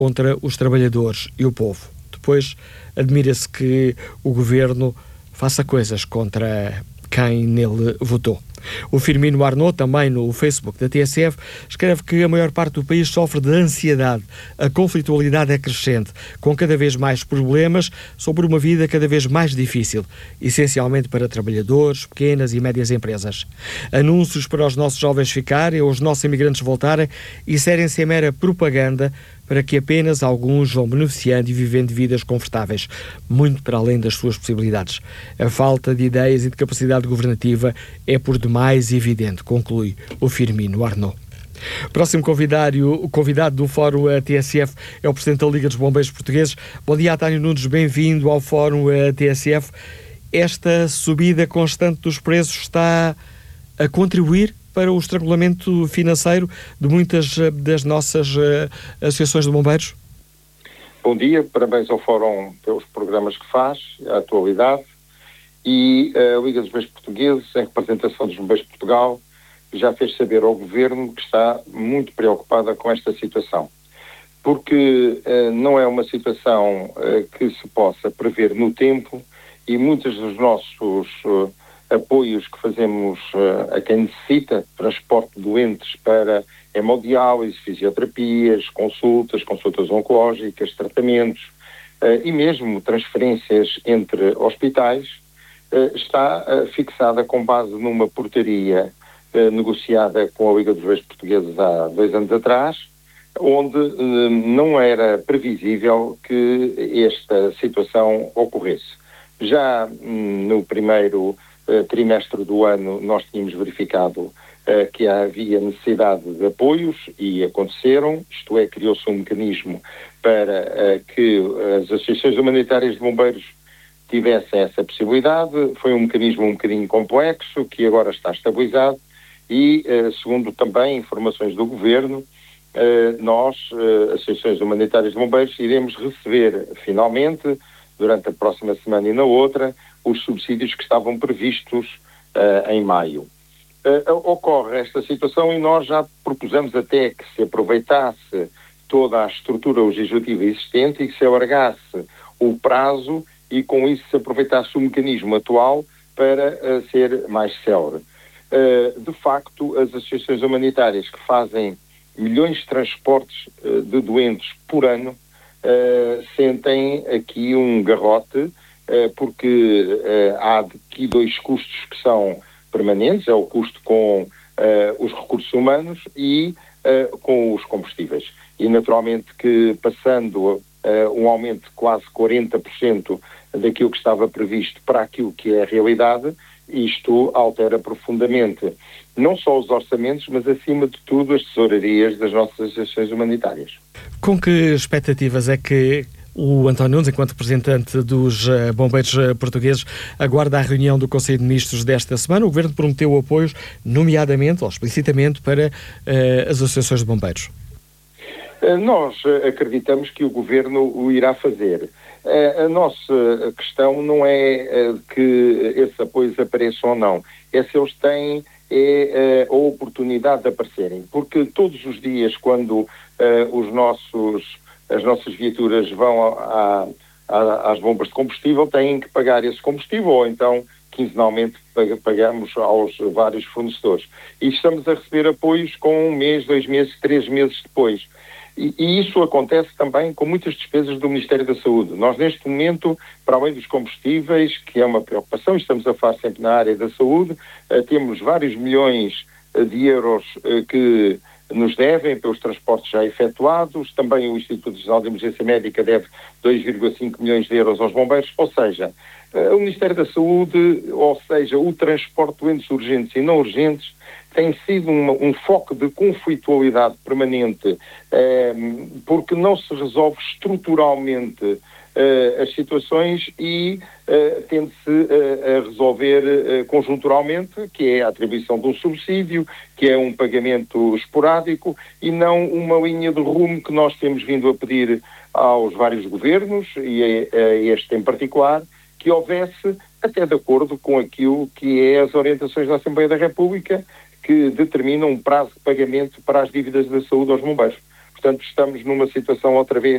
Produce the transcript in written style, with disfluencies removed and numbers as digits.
contra os trabalhadores e o povo. Depois, admira-se que o governo faça coisas contra quem nele votou. O Firmino Arnaud, também no Facebook da TSF, escreve que a maior parte do país sofre de ansiedade. A conflitualidade é crescente, com cada vez mais problemas sobre uma vida cada vez mais difícil, essencialmente para trabalhadores, pequenas e médias empresas. Anúncios para os nossos jovens ficarem ou os nossos imigrantes voltarem e serem-se a mera propaganda para que apenas alguns vão beneficiando e vivendo vidas confortáveis, muito para além das suas possibilidades. A falta de ideias e de capacidade governativa é por demais evidente, conclui o Firmino Arnaud. Próximo convidado do Fórum TSF é o Presidente da Liga dos Bombeiros Portugueses. Bom dia, António Nunes, bem-vindo ao Fórum TSF. Esta subida constante dos preços está a contribuir para o estrangulamento financeiro de muitas das nossas associações de bombeiros? Bom dia, parabéns ao Fórum pelos programas que faz, a atualidade, e a Liga dos Bombeiros Portugueses, em representação dos Bombeiros de Portugal, já fez saber ao Governo que está muito preocupada com esta situação, porque não é uma situação que se possa prever no tempo, e muitos dos nossos apoios que fazemos a quem necessita, transporte de doentes para hemodiálise, fisioterapias, consultas oncológicas, tratamentos e mesmo transferências entre hospitais, está fixada com base numa portaria negociada com a Liga dos Bombeiros Portugueses há 2 anos atrás, onde não era previsível que esta situação ocorresse. Já no primeiro trimestre do ano nós tínhamos verificado que havia necessidade de apoios e aconteceram, isto é, criou-se um mecanismo para que as associações humanitárias de bombeiros tivessem essa possibilidade. Foi um mecanismo um bocadinho complexo, que agora está estabilizado e, segundo também informações do Governo, nós, associações humanitárias de bombeiros, iremos receber finalmente, durante a próxima semana e na outra, os subsídios que estavam previstos em maio. Ocorre esta situação e nós já propusemos até que se aproveitasse toda a estrutura legislativa existente e que se alargasse o prazo e com isso se aproveitasse o mecanismo atual para ser mais célere. De facto, as associações humanitárias que fazem milhões de transportes de doentes por ano sentem aqui um garrote, porque há aqui 2 custos que são permanentes, é o custo com os recursos humanos e com os combustíveis. E naturalmente que passando um aumento de quase 40% daquilo que estava previsto para aquilo que é a realidade, isto altera profundamente não só os orçamentos, mas acima de tudo as tesourarias das nossas associações humanitárias. Com que expectativas é que o António Nunes, enquanto representante dos bombeiros portugueses, aguarda a reunião do Conselho de Ministros desta semana? O Governo prometeu apoios, nomeadamente ou explicitamente, para as associações de bombeiros. Nós acreditamos que o Governo o irá fazer. A nossa questão não é que esses apoios apareçam ou não, é se eles têm a oportunidade de aparecerem, porque todos os dias quando as nossas viaturas vão às bombas de combustível têm que pagar esse combustível ou então quinzenalmente pagamos aos vários fornecedores. E estamos a receber apoios com 1 mês, 2 meses, 3 meses depois. E isso acontece também com muitas despesas do Ministério da Saúde. Nós, neste momento, para além dos combustíveis, que é uma preocupação, estamos a falar sempre na área da saúde, temos vários milhões de euros que nos devem pelos transportes já efetuados. Também o Instituto Nacional de Emergência Médica deve 2,5 milhões de euros aos bombeiros. Ou seja, o Ministério da Saúde, ou seja, o transporte de doentes urgentes e não urgentes, tem sido um foco de conflitualidade permanente, porque não se resolve estruturalmente as situações e tende-se a resolver conjunturalmente, que é a atribuição de um subsídio, que é um pagamento esporádico e não uma linha de rumo que nós temos vindo a pedir aos vários governos, e a este em particular, que houvesse, até de acordo com aquilo que é as orientações da Assembleia da República, que determinam um prazo de pagamento para as dívidas da saúde aos bombeiros. Portanto, estamos numa situação outra vez